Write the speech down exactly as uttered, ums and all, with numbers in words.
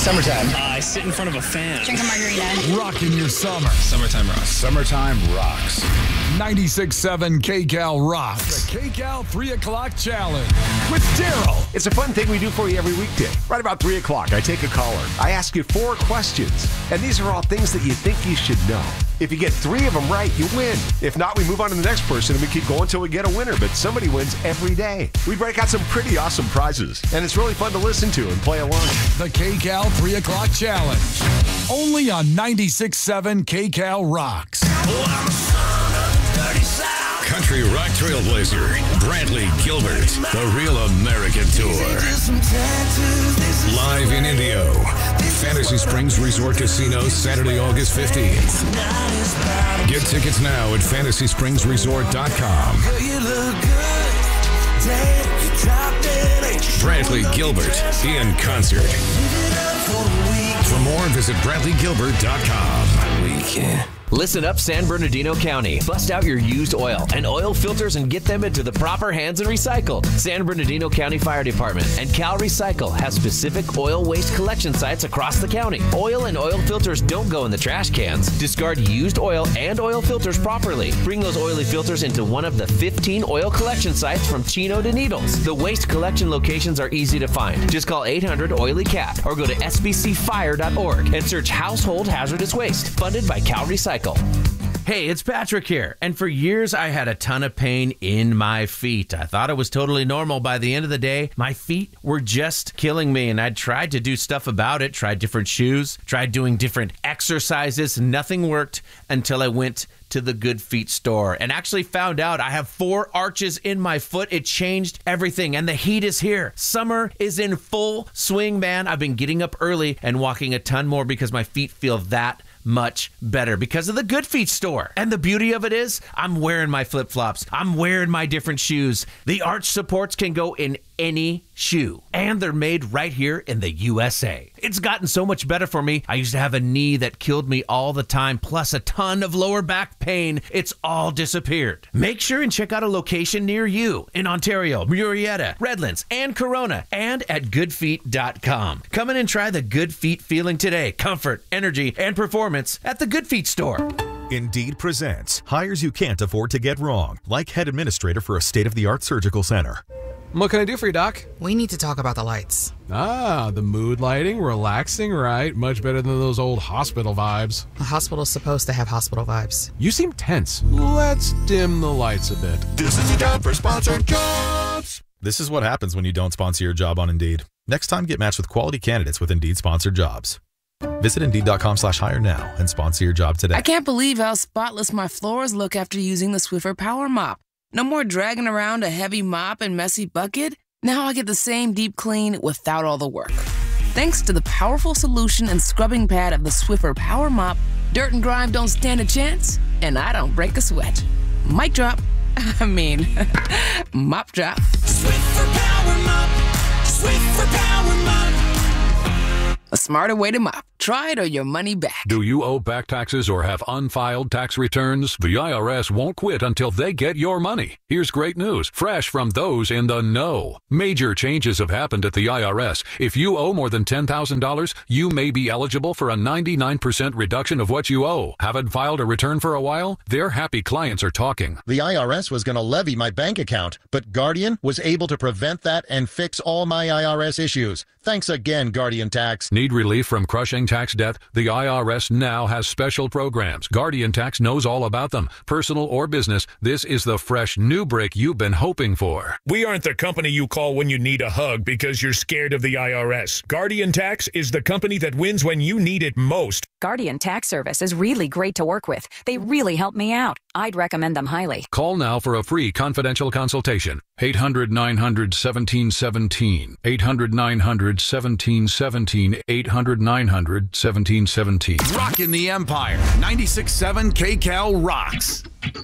Summertime. I sit in front of a fan. Drink a margarita. Rocking your summer. Summertime rocks. Summertime rocks. ninety-six point seven K C A L rocks. The K C A L three o'clock Challenge with Daryl. It's a fun thing we do for you every weekday. Right about three o'clock, I take a caller. I ask you four questions, and these are all things that you think you should know. If you get three of them right, you win. If not, we move on to the next person, and we keep going until we get a winner, but somebody wins every day. We break out some pretty awesome prizes, and it's really fun to listen to and play along. The K C A L three o'clock Challenge. Only on ninety-six point seven K C A L rocks. Country rock trailblazer, Brantley Gilbert, the Real American Tour. Live in Indio, Fantasy Springs Resort Casino, Saturday, August fifteenth. Get tickets now at fantasy springs resort dot com. Brantley Gilbert in concert. For more, visit brantley gilbert dot com. Weekend. Listen up, San Bernardino County. Bust out your used oil and oil filters and get them into the proper hands and recycled. San Bernardino County Fire Department and Cal Recycle have specific oil waste collection sites across the county. Oil and oil filters don't go in the trash cans. Discard used oil and oil filters properly. Bring those oily filters into one of the fifteen oil collection sites from Chino to Needles. The waste collection locations are easy to find. Just call eight hundred oily cat or go to s b c fire dot org and search Household Hazardous Waste, funded by Cal Recycle. Hey, it's Patrick here, and for years I had a ton of pain in my feet. I thought it was totally normal. By the end of the day, my feet were just killing me, and I tried to do stuff about it, tried different shoes, tried doing different exercises. Nothing worked until I went to the Good Feet store and actually found out I have four arches in my foot. It changed everything, and the heat is here. Summer is in full swing, man. I've been getting up early and walking a ton more because my feet feel that much better because of the Good Feet store. And the beauty of it is I'm wearing my flip-flops. I'm wearing my different shoes. The arch supports can go in any shoe, and they're made right here in the U S A. It's gotten so much better for me. I used to have a knee that killed me all the time, plus a ton of lower back pain. It's all disappeared. Make sure and check out a location near you in Ontario, Murrieta, Redlands, and Corona, and at good feet dot com. Come in and try the Good Feet feeling today. Comfort, energy, and performance at the Good Feet store. Indeed presents hires you can't afford to get wrong, like head administrator for a state-of-the-art surgical center. What can I do for you, Doc? We need to talk about the lights. Ah, the mood lighting, relaxing, right? Much better than those old hospital vibes. A hospital's supposed to have hospital vibes. You seem tense. Let's dim the lights a bit. This is your time for sponsored jobs. This is what happens when you don't sponsor your job on Indeed. Next time, get matched with quality candidates with Indeed sponsored jobs. Visit Indeed.com slash hire now and sponsor your job today. I can't believe how spotless my floors look after using the Swiffer Power Mop. No more dragging around a heavy mop and messy bucket. Now I get the same deep clean without all the work. Thanks to the powerful solution and scrubbing pad of the Swiffer Power Mop, dirt and grime don't stand a chance, and I don't break a sweat. Mic drop. I mean, mop drop. Swiffer Power Mop. Swiffer Power Mop. A smarter way to mop. Try it or your money back. Do you owe back taxes or have unfiled tax returns? The I R S won't quit until they get your money. Here's great news, fresh from those in the know. Major changes have happened at the I R S. If you owe more than ten thousand dollars, you may be eligible for a ninety-nine percent reduction of what you owe. Haven't filed a return for a while? Their happy clients are talking. The I R S was going to levy my bank account, but Guardian was able to prevent that and fix all my I R S issues. Thanks again, Guardian Tax. Need relief from crushing tax debt? The I R S now has special programs. Guardian Tax knows all about them. Personal or business, this is the fresh new break you've been hoping for. We aren't the company you call when you need a hug because you're scared of the I R S. Guardian Tax is the company that wins when you need it most. Guardian Tax Service is really great to work with. They really help me out. I'd recommend them highly. Call now for a free confidential consultation. eight hundred nine hundred seventeen seventeen. eight hundred nine hundred seventeen seventeen. eight hundred nine hundred seventeen seventeen. Rockin' the Empire. ninety-six point seven K C A L rocks.